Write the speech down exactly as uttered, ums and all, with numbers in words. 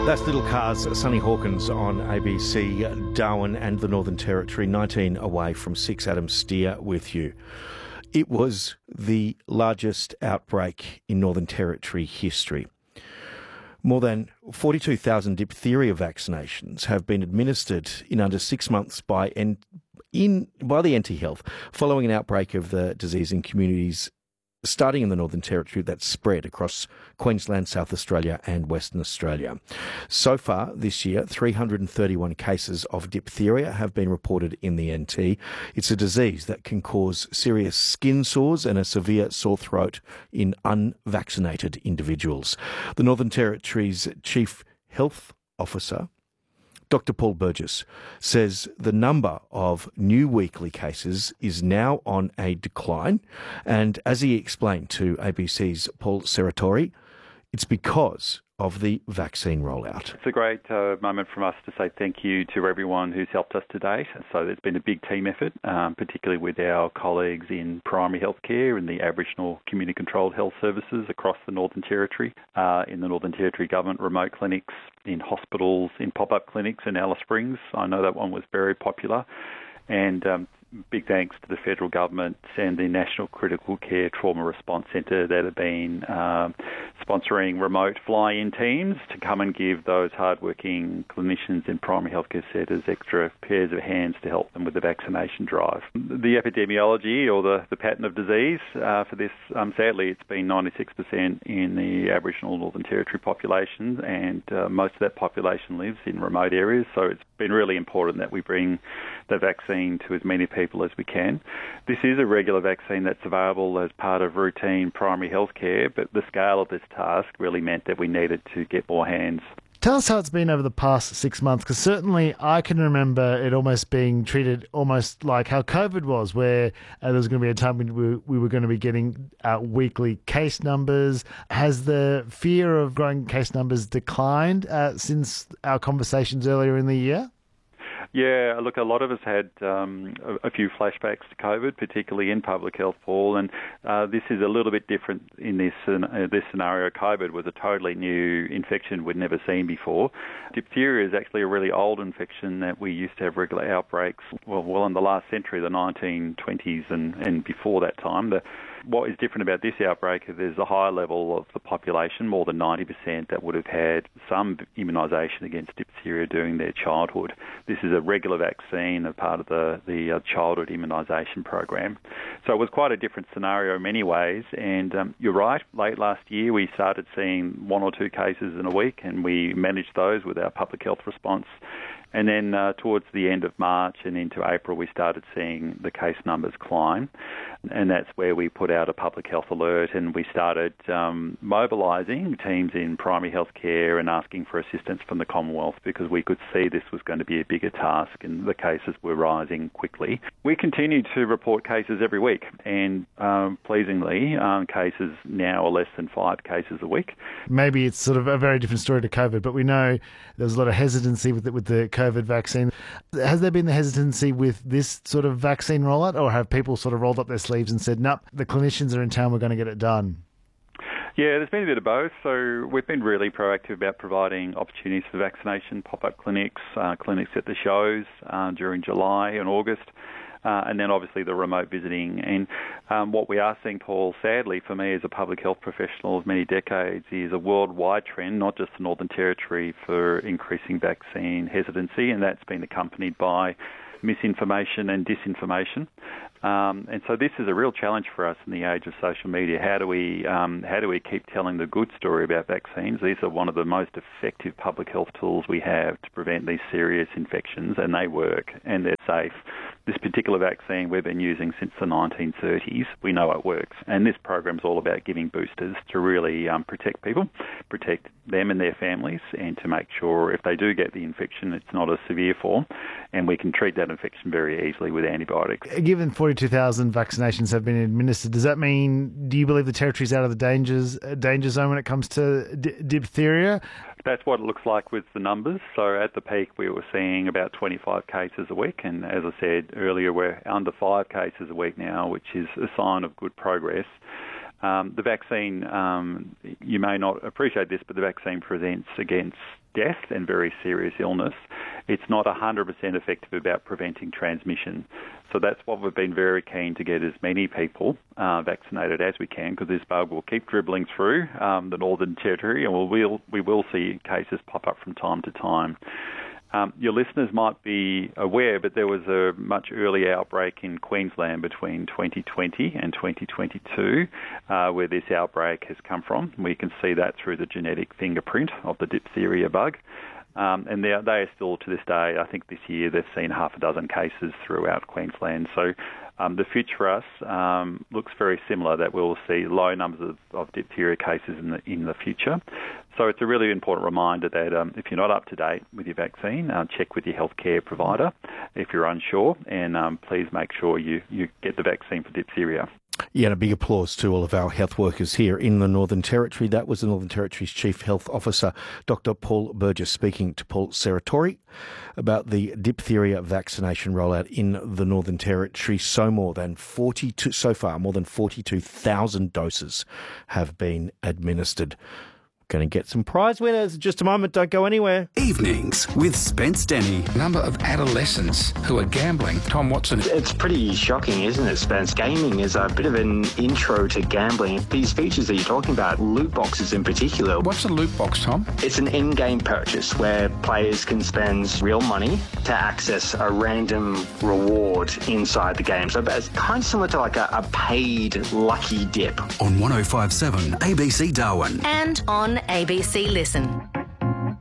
That's Little Cars, Sonny Hawkins on A B C, Darwin and the Northern Territory, nineteen away from six. Adam Steer with you. It was the largest outbreak in Northern Territory history. More than forty-two thousand diphtheria vaccinations have been administered in under six months by, N- in, by the N T Health following an outbreak of the disease in communities starting in the Northern Territory that spread across Queensland, South Australia and Western Australia. So far this year, three hundred thirty-one cases of diphtheria have been reported in the N T. It's a disease that can cause serious skin sores and a severe sore throat in unvaccinated individuals. The Northern Territory's Chief Health Officer, Doctor Paul Burgess, says the number of new weekly cases is now on a decline. And as he explained to A B C's Paul Serratori, it's because of the vaccine rollout. It's a great uh, moment from us to say thank you to everyone who's helped us to date. So there's been a big team effort, um, particularly with our colleagues in primary health care and the Aboriginal community-controlled health services across the Northern Territory, uh, in the Northern Territory government remote clinics, in hospitals, in pop-up clinics in Alice Springs. I know that one was very popular. And um, big thanks to the federal government and the National Critical Care Trauma Response Centre that have been um, sponsoring remote fly-in teams to come and give those hard-working clinicians in primary healthcare centres extra pairs of hands to help them with the vaccination drive. The epidemiology or the, the pattern of disease uh, for this, um, sadly, it's been ninety-six percent in the Aboriginal Northern Territory population, and uh, most of that population lives in remote areas, so it's been really important that we bring the vaccine to as many people as we can. This is a regular vaccine that's available as part of routine primary health care, but the scale of this task really meant that we needed to get more hands. Tell us how it's been over the past six months, because certainly I can remember it almost being treated almost like how COVID was, where uh, there was going to be a time when we, we were going to be getting uh, weekly case numbers. Has the fear of growing case numbers declined uh, since our conversations earlier in the year? Yeah, look, a lot of us had um, a, a few flashbacks to COVID, particularly in public health, Paul, and uh, this is a little bit different in this uh, this scenario. COVID was a totally new infection we'd never seen before. Diphtheria is actually a really old infection that we used to have regular outbreaks, well, well in the last century, the nineteen twenties and, and before that time. The, what is different about this outbreak is there's a high level of the population, more than ninety percent, that would have had some immunisation against diphtheria during their childhood. This is a regular vaccine, a part of the, the uh, childhood immunisation program. So it was quite a different scenario in many ways, and um, you're right, late last year we started seeing one or two cases in a week, and we managed those with our public health response. And then uh, towards the end of March and into April, we started seeing the case numbers climb. And that's where we put out a public health alert, and we started um, mobilising teams in primary health care and asking for assistance from the Commonwealth, because we could see this was going to be a bigger task and the cases were rising quickly. We continue to report cases every week, and um, pleasingly, um, cases now are less than five cases a week. Maybe it's sort of a very different story to COVID, but we know there's a lot of hesitancy with the, with the COVID vaccine. Has there been the hesitancy with this sort of vaccine rollout, or have people sort of rolled up their sleeves and said, nope, the clinicians are in town, we're going to get it done? Yeah, there's been a bit of both. So we've been really proactive about providing opportunities for vaccination, pop-up clinics, uh, clinics at the shows uh, during July and August. Uh, and then obviously the remote visiting. And um, what we are seeing, Paul, sadly for me as a public health professional of many decades, is a worldwide trend, not just the Northern Territory, for increasing vaccine hesitancy, and that's been accompanied by misinformation and disinformation. Um, and so this is a real challenge for us in the age of social media. How do we um, how do we keep telling the good story about vaccines? These are one of the most effective public health tools we have to prevent these serious infections, and they work and they're safe. This particular vaccine we've been using since the nineteen thirties. We know it works. And this program's all about giving boosters to really um, protect people, protect them and their families, and to make sure if they do get the infection, it's not a severe form, and we can treat that infection very easily with antibiotics. Given forty-two thousand vaccinations have been administered, does that mean, do you believe the Territory's out of the dangers, danger zone when it comes to d- diphtheria? That's what it looks like with the numbers. So at the peak, we were seeing about twenty-five cases a week. And as I said earlier, we're under five cases a week now, which is a sign of good progress. Um, the vaccine, um, you may not appreciate this, but the vaccine prevents against death and very serious illness. It's not one hundred percent effective about preventing transmission. So that's what we've been very keen to get as many people uh, vaccinated as we can, because this bug will keep dribbling through um, the Northern Territory, and we'll, we'll, we will see cases pop up from time to time. Um, your listeners might be aware, but there was a much earlier outbreak in Queensland between twenty twenty and twenty twenty-two, uh, where this outbreak has come from. We can see that through the genetic fingerprint of the diphtheria bug. Um, and they are, they are still, to this day, I think this year they've seen half a dozen cases throughout Queensland. So um, the future for us um, looks very similar, that we'll see low numbers of, of diphtheria cases in the, in the future. So it's a really important reminder that um, if you're not up to date with your vaccine, uh, check with your healthcare provider if you're unsure, and um, please make sure you, you get the vaccine for diphtheria. Yeah, and a big applause to all of our health workers here in the Northern Territory. That was the Northern Territory's Chief Health Officer, Doctor Paul Burgess, speaking to Paul Serratori about the diphtheria vaccination rollout in the Northern Territory. So more than forty-two, so far, more than forty-two thousand doses have been administered. Going to get some prize winners in just a moment. Don't go anywhere. Evenings with Spence Denny. Number of adolescents who are gambling. Tom Watson. It's pretty shocking, isn't it, Spence? Gaming is a bit of an intro to gambling. These features that you're talking about, loot boxes in particular. What's a loot box, Tom? It's an in-game purchase where players can spend real money to access a random reward inside the game. So it's kind of similar to like a, a paid lucky dip. On one oh five point seven A B C Darwin. And on A B C Listen.